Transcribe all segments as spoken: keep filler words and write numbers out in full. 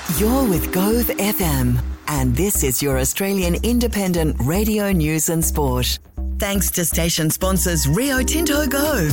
You're with Gove F M, and this is your Australian independent radio news and sport. Thanks to station sponsors Rio Tinto Gove.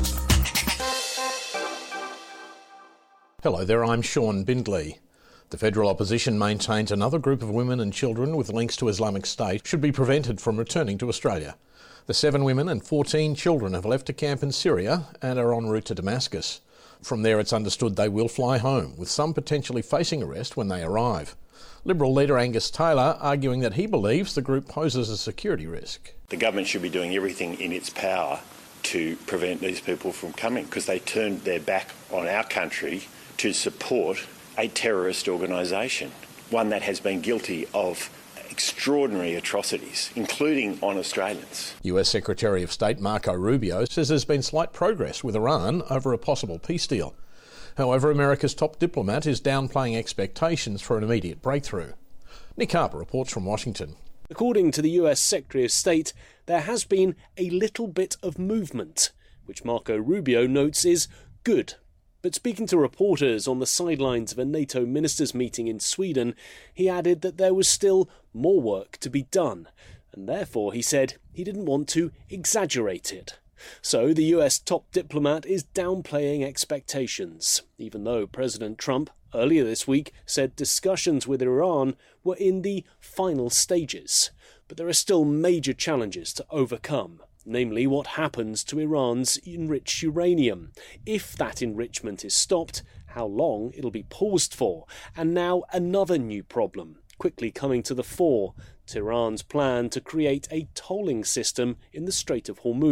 Hello there, I'm Sean Bindley. The federal opposition maintains another group of women and children with links to Islamic State should be prevented from returning to Australia. The seven women and fourteen children have left a camp in Syria and are en route to Damascus. From there, it's understood they will fly home, with some potentially facing arrest when they arrive. Liberal leader Angus Taylor arguing that he believes the group poses a security risk. The government should be doing everything in its power to prevent these people from coming, because they turned their back on our country to support a terrorist organisation, one that has been guilty of extraordinary atrocities, including on Australians. U S Secretary of State Marco Rubio says there's been slight progress with Iran over a possible peace deal. However, America's top diplomat is downplaying expectations for an immediate breakthrough. Nick Harper reports from Washington. According to the U S Secretary of State, there has been a little bit of movement, which Marco Rubio notes is good. But speaking to reporters on the sidelines of a NATO ministers' meeting in Sweden, he added that there was still more work to be done, and therefore, he said, he didn't want to exaggerate it. So the U S top diplomat is downplaying expectations, even though President Trump earlier this week said discussions with Iran were in the final stages. But there are still major challenges to overcome. Namely, what happens to Iran's enriched uranium. If that enrichment is stopped, how long it'll be paused for. And now another new problem, quickly coming to the fore, Tehran's plan to create a tolling system in the Strait of Hormuz.